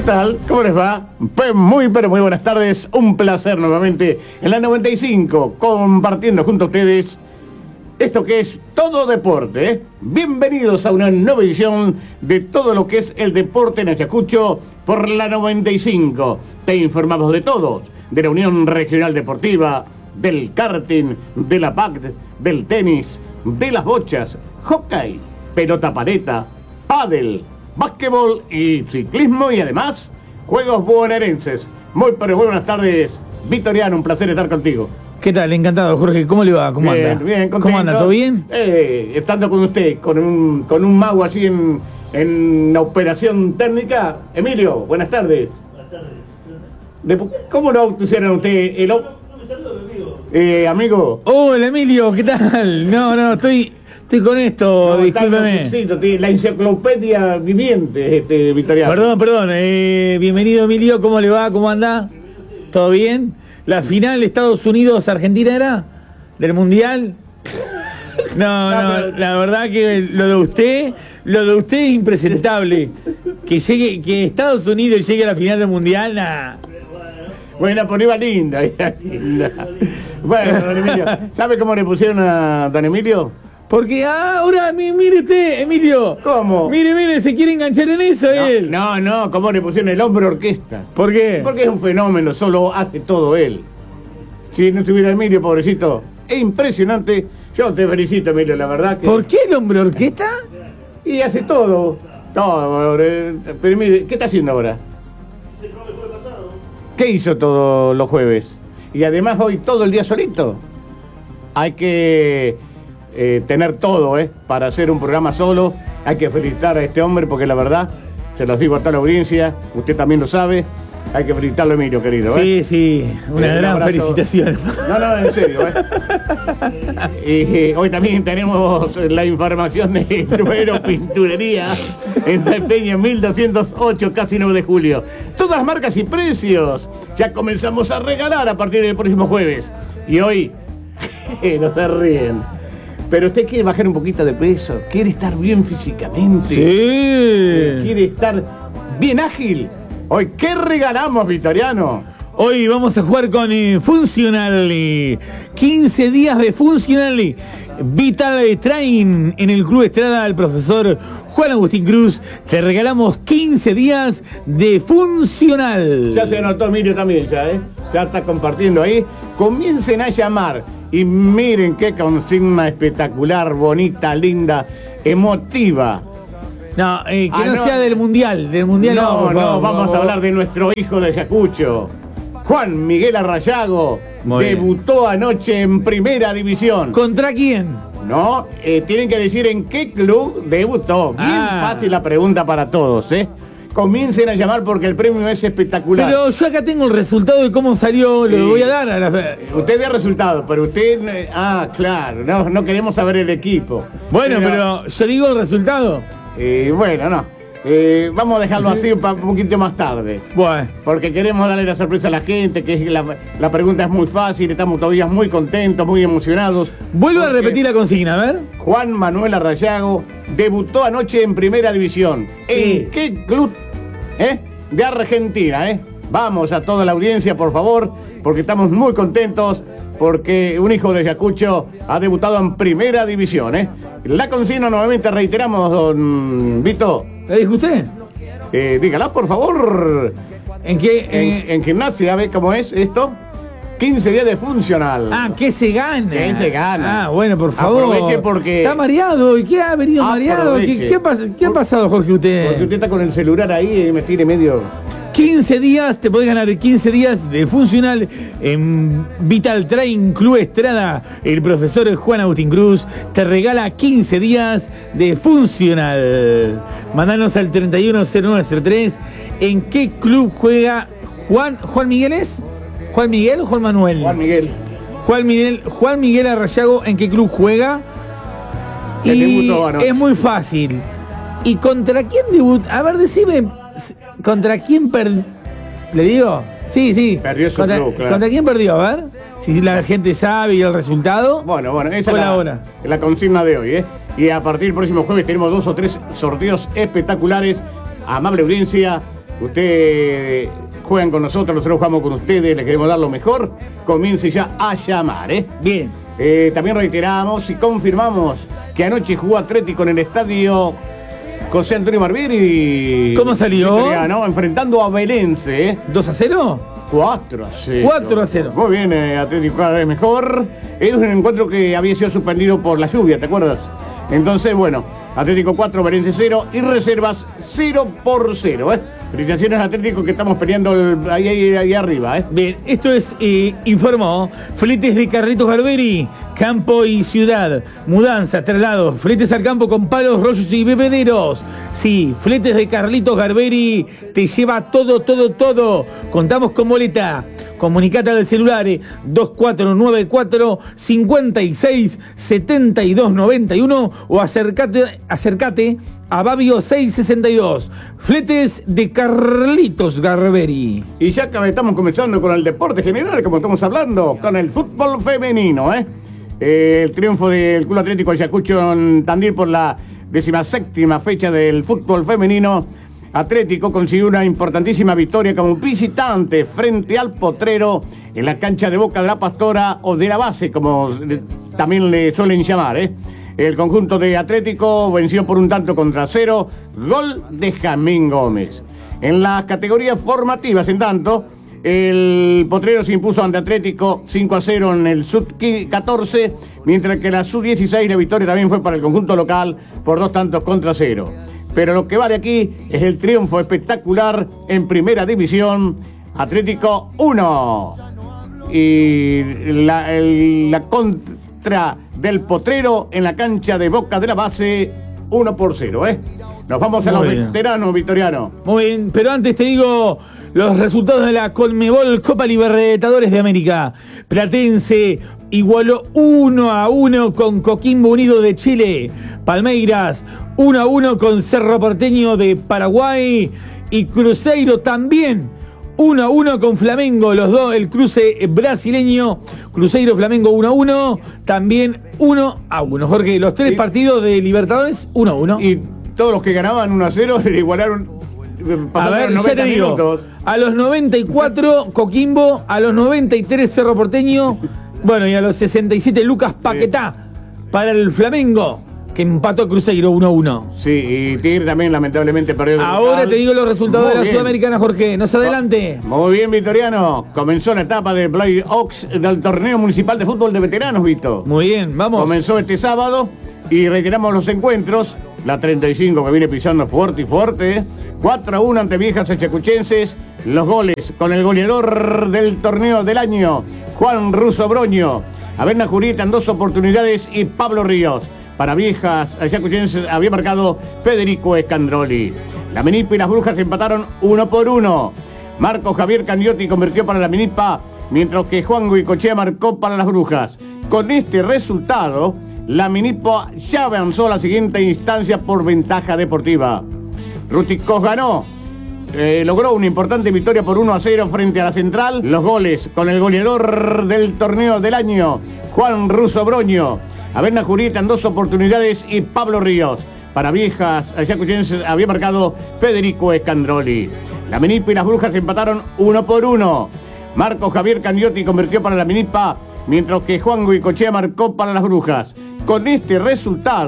tal? ¿Cómo les va? Pues muy, pero muy buenas tardes. Un placer nuevamente en la 95, compartiendo junto a ustedes esto que es Todo Deporte, ¿eh? Bienvenidos a una nueva edición de todo lo que es el deporte en Ayacucho por la 95. Te informamos de todos, de la Unión Regional Deportiva, del karting, de la PAC, del tenis, de las bochas, hockey, pelota paleta, pádel, básquetbol y ciclismo y además juegos bonaerenses. Muy pero muy buenas tardes, Vitoriano, un placer estar contigo. ¿Qué tal? Encantado, Jorge. ¿Cómo le va? ¿Cómo anda? Bien, contento. ¿Cómo anda? ¿Todo bien? Estando con usted, con un mago allí en la operación técnica. Emilio, buenas tardes. Buenas tardes. ¿Cómo lo bautizaron usted? No me saludo, amigo. Amigo. Hola, Emilio, ¿qué tal? No, estoy con esto, discúlpeme. La enciclopedia viviente, Victoriano. Perdón. Bienvenido, Emilio. ¿Cómo le va? ¿Cómo anda? ¿Todo bien? ¿La final Estados Unidos-Argentina era? ¿Del Mundial? No, la verdad que lo de usted es impresentable. Que Estados Unidos llegue a la final del Mundial, nada. Bueno, pues iba linda. Bueno, don Emilio, ¿sabe cómo le pusieron a don Emilio? Porque ahora, mire usted, Emilio. ¿Cómo? Mire, se quiere enganchar en eso él. No, ¿cómo le pusieron el hombre orquesta? ¿Por qué? Porque es un fenómeno, solo hace todo él. Si no estuviera Emilio, pobrecito, es impresionante. Yo te felicito, Emilio, la verdad que... ¿Por qué el hombre orquesta? Y hace todo. Pero mire, ¿qué está haciendo ahora? Se probó el jueves pasado. ¿Qué hizo todos los jueves? Y además hoy todo el día solito. Hay que tener todo, para hacer un programa solo. Hay que felicitar a este hombre porque la verdad, se los digo a toda la audiencia, usted también lo sabe. Hay que felicitarlo, Emilio, querido. Sí, una gran felicitación. No, en serio. Y hoy también tenemos la información de Nuero Pinturería en San Peña 1208, casi 9 de julio. Todas las marcas y precios. Ya comenzamos a regalar a partir del próximo jueves. Y hoy, no se ríen, pero usted quiere bajar un poquito de peso, quiere estar bien físicamente. Sí. Quiere estar bien ágil. Hoy, ¿qué regalamos, Vitoriano? Hoy vamos a jugar con Funcional. 15 días de Funcional Vital Train en el Club Estrada del profesor Juan Agustín Cruz. Te regalamos 15 días de Funcional. Ya se anotó Emilio también, ya está compartiendo ahí. Comiencen a llamar y miren qué consigna espectacular, bonita, linda, emotiva. No, no sea del Mundial. Del Mundial no, por favor, vamos a hablar de nuestro hijo de Ayacucho. Juan Miguel Arrayago debutó anoche en Primera División. ¿Contra quién? No, tienen que decir en qué club debutó. Bien fácil la pregunta para todos, Comiencen a llamar porque el premio es espectacular. Pero yo acá tengo el resultado de cómo salió, lo voy a dar a la... Usted ve resultado, pero usted... claro, no queremos saber el equipo. Bueno, pero yo digo el resultado. Bueno, no. Vamos a dejarlo así un poquito más tarde. Bueno. Porque queremos darle la sorpresa a la gente, que la pregunta es muy fácil, estamos todavía muy contentos, muy emocionados. Vuelvo a repetir la consigna, a ver. Juan Manuel Arrayago debutó anoche en Primera División. Sí. ¿En qué club? De Argentina, Vamos a toda la audiencia, por favor, porque estamos muy contentos, porque un hijo de Ayacucho ha debutado en Primera División, La consigna nuevamente reiteramos, don Vito. ¿La dijo usted? Dígala, por favor. ¿En qué? En gimnasia, ¿ves cómo es esto? 15 días de Funcional. ¿Qué se gana? ¿Qué se gana? Bueno, por favor. Aproveche porque... Está mareado. ¿Y qué ha venido mareado? ¿Qué ha pasado, Jorge, usted? Porque usted está con el celular ahí y me tiene medio... 15 días, te podés ganar 15 días de Funcional en Vital Train Club Estrada. El profesor Juan Agustín Cruz te regala 15 días de Funcional. Mandanos al 310903. ¿En qué club juega Juan Miguel es? ¿Juan Miguel o Juan Manuel? Juan Miguel Arrayago, ¿en qué club juega? Y es muy fácil. ¿Y contra quién debuta? A ver, decime, ¿contra quién perdió? ¿Le digo? Sí. Perdió su club, claro. ¿Contra quién perdió? A ver, si la gente sabe y el resultado. Bueno, esa es la consigna de hoy, Y a partir del próximo jueves tenemos 2 o 3 sorteos espectaculares. Amable audiencia, Ustedes juegan con nosotros, nosotros jugamos con ustedes, les queremos dar lo mejor. Comience ya a llamar, ¿eh? Bien. También reiteramos y confirmamos que anoche jugó Atlético en el estadio José Antonio Barbieri. ¿Cómo salió? Enfrentando a Belense, ¿eh? ¿2-0? 4-0. 4-0. Muy bien, Atlético cada vez mejor. Era un encuentro que había sido suspendido por la lluvia, ¿te acuerdas? Entonces, bueno, Atlético 4, Belense 0 y reservas 0-0, ¿eh? Felicitaciones Atlético que estamos peleando ahí arriba, ¿eh? Bien, esto es, informó, fletes de Carlitos Garberi, campo y ciudad, mudanza, traslados, fletes al campo con palos, rollos y bebederos. Sí, fletes de Carlitos Garberi, te lleva todo. Contamos con boleta. Comunicate al celular 2494 56 72 91 o acércate a Babio 662. Fletes de Carlitos Garberi. Y ya que estamos comenzando con el deporte general, como estamos hablando, con el fútbol femenino, ¿eh? El triunfo del Club Atlético Ayacucho en Tandil por la 17ª fecha del fútbol femenino. Atlético consiguió una importantísima victoria como visitante frente al Potrero en la cancha de Boca de la Pastora o de la Base, como también le suelen llamar, ¿eh? El conjunto de Atlético venció por 1-0, gol de Jamín Gómez. En las categorías formativas, en tanto, el Potrero se impuso ante Atlético 5-0 en el Sub-14, mientras que la Sub-16 la victoria también fue para el conjunto local por 2-0. Pero lo que vale aquí es el triunfo espectacular en Primera División. Atlético 1. Y la contra del Potrero en la cancha de Boca de la Base 1-0, ¿eh? Nos vamos a los veteranos, Victoriano. Muy bien, pero antes te digo los resultados de la Conmebol Copa Libertadores de América. Platense igualó 1-1 con Coquimbo Unido de Chile. Palmeiras 1-1 con Cerro Porteño de Paraguay. Y Cruzeiro también 1-1 con Flamengo. Los dos, el cruce brasileño. Cruzeiro Flamengo 1-1. También 1-1. Jorge, los tres partidos de Libertadores 1-1. Y todos los que ganaban 1-0 le igualaron. A ver, ya te digo, minutos. A los 94 Coquimbo, a los 93 Cerro Porteño, bueno, y a los 67 Lucas Paquetá para el Flamengo, que empató Cruzeiro 1-1. Sí, y Tigre también lamentablemente perdió. Ahora te digo los resultados de la Sudamericana, Jorge, no se adelante. Muy bien, Victoriano. Comenzó la etapa de Play-Ox del torneo municipal de fútbol de veteranos, Vito. Muy bien, vamos. Comenzó este sábado y retiramos los encuentros. La 35 que viene pisando fuerte y fuerte. 4-1 ante Viejas Ayacuchenses. Los goles con el goleador del torneo del año, Juan Russo Broño. Averna Jurita en 2 oportunidades y Pablo Ríos. Para Viejas Ayacuchenses había marcado Federico Escandroli. La Minipa y las Brujas empataron 1-1. Marco Javier Candiotti convirtió para la Minipa, mientras que Juan Guicochea marcó para las Brujas. Con este resultado, la Minipa ya avanzó a la siguiente instancia por ventaja deportiva. Rústicos ganó, logró una importante victoria por 1-0 frente a la Central. Los goles con el goleador del torneo del año, Juan Russo Broño. Averna Jurieta en 2 oportunidades y Pablo Ríos. Para Viejas Ayacuchenses había marcado Federico Escandroli. La Minipa y las Brujas empataron 1-1. Marco Javier Candiotti convirtió para la Minipa, mientras que Juan Guicochea marcó para las Brujas. Con este resultado,